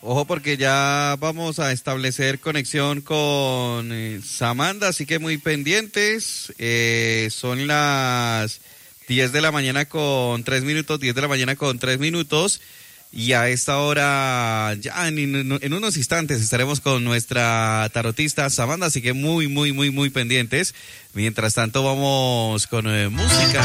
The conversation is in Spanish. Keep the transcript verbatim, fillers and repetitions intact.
Ojo porque ya vamos a establecer conexión con eh, Samantha, así que muy pendientes. Eh, son las diez de la mañana con tres minutos, diez de la mañana con tres minutos. Y a esta hora, ya en, en unos instantes estaremos con nuestra tarotista Samantha, así que muy, muy, muy, muy pendientes. Mientras tanto vamos con eh, música.